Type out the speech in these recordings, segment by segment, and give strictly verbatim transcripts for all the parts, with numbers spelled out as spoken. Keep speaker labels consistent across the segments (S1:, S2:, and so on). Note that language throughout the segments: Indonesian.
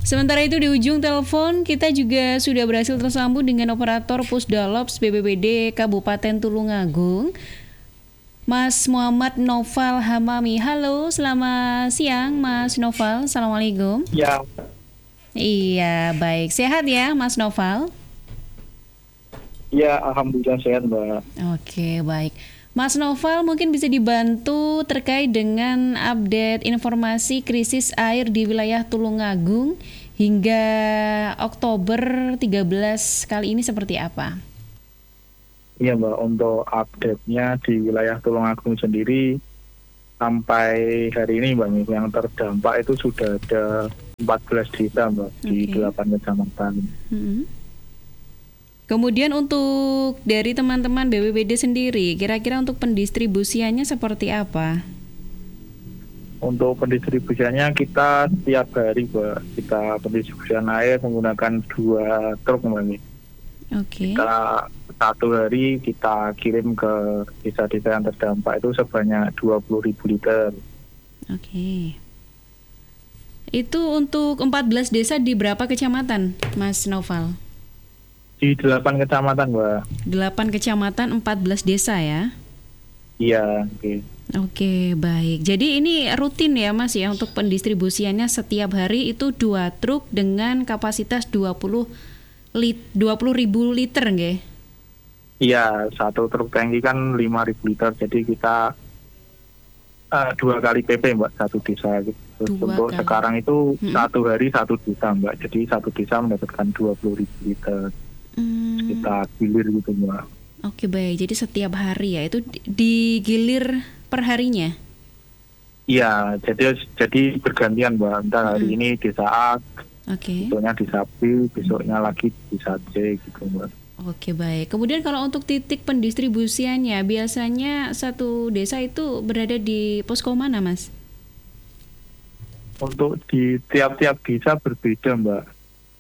S1: Sementara itu di ujung telepon kita juga sudah berhasil tersambung dengan operator Pusdalops B P B D Kabupaten Tulungagung, Mas Muhammad Noval Hamami. Halo, selamat siang Mas Noval. Assalamualaikum.
S2: Ya.
S1: Iya, baik. Sehat ya Mas Noval?
S2: Ya, alhamdulillah sehat Mbak.
S1: Oke, baik. Mas Noval mungkin bisa dibantu terkait dengan update informasi krisis air di wilayah Tulungagung hingga Oktober tiga belas kali ini seperti apa?
S2: Iya Mbak, untuk update-nya di wilayah Tulungagung sendiri sampai hari ini Mbak, yang terdampak itu sudah ada empat belas desa Mbak, okay, di delapan kecamatan.
S1: Mm-hmm. Kemudian untuk dari teman-teman B P B D sendiri, kira-kira untuk pendistribusiannya seperti apa?
S2: Untuk pendistribusiannya kita setiap hari, Mbak, kita pendistribusian air menggunakan dua truk, Mbak.
S1: Oke. Okay.
S2: Kita satu hari kita kirim ke desa-desa yang terdampak itu sebanyak dua puluh ribu liter.
S1: Oke. Okay. Itu untuk empat belas desa di berapa kecamatan, Mas Noval?
S2: Di delapan kecamatan, Mbak.
S1: delapan kecamatan, empat belas desa ya?
S2: Iya, oke. Okay.
S1: Oke, baik. Jadi ini rutin ya, Mas ya, untuk pendistribusiannya setiap hari itu dua truk dengan kapasitas dua puluh ribu liter, nggih?
S2: Iya, satu truk tangki kan lima ribu liter, jadi kita uh, dua kali P P, Mbak, satu desa. Terus untuk kali. Sekarang itu hmm. satu hari satu desa, Mbak. Jadi satu desa mendapatkan dua puluh ribu liter. Hmm. Kita gilir gitu, Mbak.
S1: Oke, baik. Jadi setiap hari ya, itu digilir per harinya?
S2: Iya, jadi jadi bergantian, Mbak. Entah hari hmm. ini desa A,
S1: okay.
S2: besoknya desa B, besoknya lagi desa C gitu, Mbak.
S1: Oke, baik. Kemudian kalau untuk titik pendistribusiannya, biasanya satu desa itu berada di posko mana, Mas?
S2: Untuk di tiap-tiap desa berbeda, Mbak.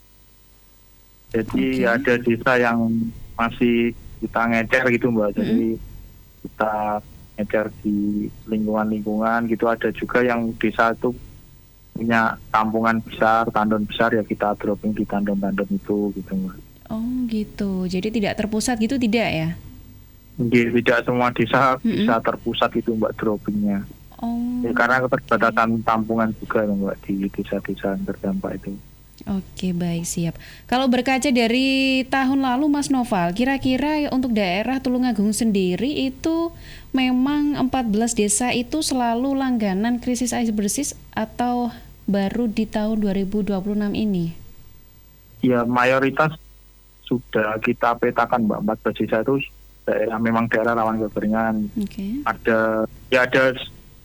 S2: Jadi okay. ada desa yang masih kita ngecer gitu, Mbak. Jadi mm-hmm. kita ngecer di lingkungan-lingkungan gitu. Ada juga yang desa itu punya tampungan besar, tandon besar, ya kita dropping di tandon-tandon itu gitu, Mbak.
S1: Oh gitu, jadi tidak terpusat gitu tidak ya?
S2: Tidak semua desa mm-hmm. bisa terpusat itu, Mbak, droppingnya.
S1: Oh,
S2: ya, karena keterbatasan okay. tampungan juga, Mbak, di desa-desa yang terdampak itu.
S1: Oke, baik, siap. Kalau berkaca dari tahun lalu, Mas Noval, kira-kira untuk daerah Tulungagung sendiri itu memang empat belas desa itu selalu langganan krisis air bersih atau baru di tahun dua ribu dua puluh enam ini?
S2: Ya, mayoritas sudah kita petakan, Mbak. empat belas desa itu daerah, memang daerah rawan kekeringan.
S1: Okay.
S2: Ada, ya ada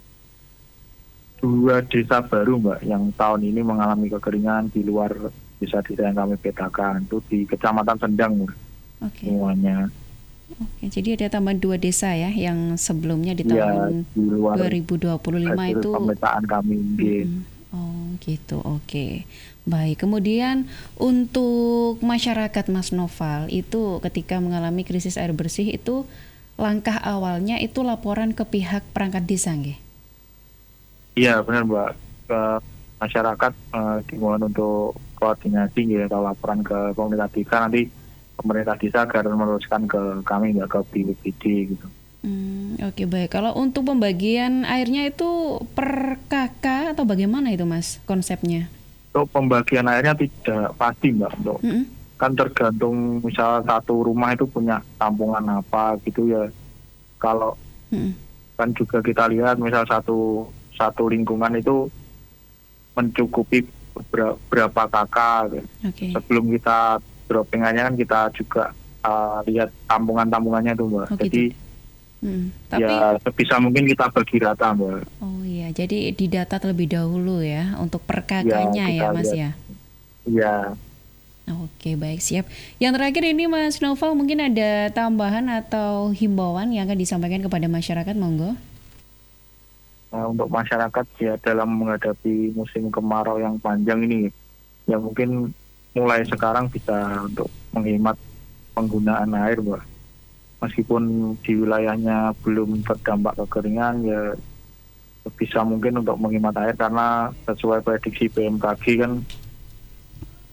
S2: dua desa baru, Mbak, yang tahun ini mengalami kekeringan di luar desa-desa yang kami petakan. Itu di Kecamatan Sendang, Mbak.
S1: Okay.
S2: Semuanya.
S1: Oke, jadi ada tambahan dua desa ya, yang sebelumnya di
S2: ya,
S1: tahun
S2: di luar
S1: dua ribu dua puluh lima itu
S2: pemetaan kami.
S1: Mm-hmm. Oh gitu, oke. Okay. Baik, kemudian untuk masyarakat, Mas Noval, itu ketika mengalami krisis air bersih itu langkah awalnya itu laporan ke pihak perangkat desa, nggih?
S2: Iya, benar, Mbak. Ke masyarakat eh, dimohon untuk koordinasi ya, atau laporan ke pemerintah desa, nanti pemerintah desa agar meneruskan ke kami, Mbak, ke B P B D gitu.
S1: Hmm, oke, okay, baik. Kalau untuk pembagian airnya itu per kakak atau bagaimana itu, Mas, konsepnya?
S2: Untuk pembagian airnya tidak pasti, Mbak. Untuk mm-hmm. kan tergantung, misal satu rumah itu punya tampungan apa gitu ya. Kalau mm-hmm. kan juga kita lihat misal satu satu lingkungan itu mencukupi ber, berapa kakak.
S1: Okay.
S2: Sebelum kita droppingannya kan kita juga uh, lihat tampungan-tampungannya itu, Mbak.
S1: Oh,
S2: jadi
S1: gitu. hmm, tapi...
S2: ya sebisa mungkin kita bagi rata, Mbak.
S1: Oh iya, jadi didata terlebih dahulu ya untuk per kakaknya ya, ya Mas lihat. Ya.
S2: Iya.
S1: Oke, baik, siap. Yang terakhir ini, Mas Noval, mungkin ada tambahan atau himbauan yang akan disampaikan kepada masyarakat, monggo.
S2: Nah, untuk masyarakat ya dalam menghadapi musim kemarau yang panjang ini, ya mungkin mulai sekarang bisa untuk menghemat penggunaan air, Mbak. Meskipun di wilayahnya belum terdampak kekeringan, ya bisa mungkin untuk menghemat air, karena sesuai prediksi B M K G kan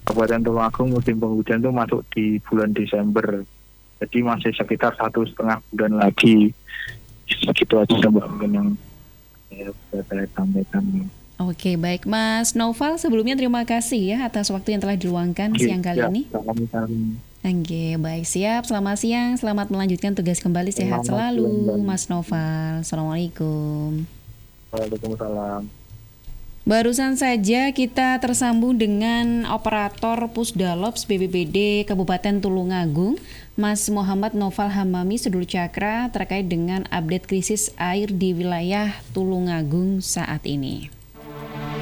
S2: Kabupaten Tulungagung musim penghujan itu masuk di bulan Desember. Jadi masih sekitar satu setengah bulan lagi. Segitu aja Mbak mungkin yang ya, bisa saya sampaikan.
S1: Oke, baik Mas Noval, sebelumnya terima kasih ya atas waktu yang telah diluangkan
S2: Oke,
S1: siang kali
S2: siap.
S1: ini.
S2: Salam-salam.
S1: Oke, baik, siap. Selamat siang, selamat melanjutkan tugas kembali, sehat
S2: Selamat
S1: selalu
S2: siang,
S1: Mas Noval. Assalamualaikum.
S2: Waalaikumsalam.
S1: Barusan saja kita tersambung dengan operator Pusdalops B P B D Kabupaten Tulungagung, Mas Muhammad Noval Hamami Sedulur Cakra, terkait dengan update krisis air di wilayah Tulungagung saat ini.